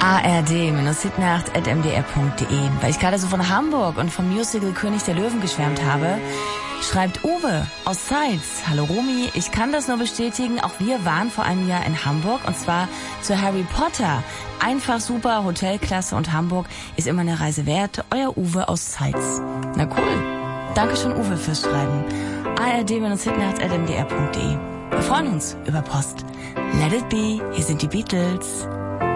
ard-hitnacht@mdr.de. Weil ich gerade so von Hamburg und vom Musical König der Löwen geschwärmt habe, schreibt Uwe aus Zeitz. Hallo Romy, ich kann das nur bestätigen. Auch wir waren vor einem Jahr in Hamburg und zwar zu Harry Potter. Einfach super, Hotelklasse und Hamburg ist immer eine Reise wert. Euer Uwe aus Zeitz. Na cool. Dankeschön Uwe fürs Schreiben. ard-hitnacht@mdr.de. Wir freuen uns über Post. Let it be, hier sind die Beatles.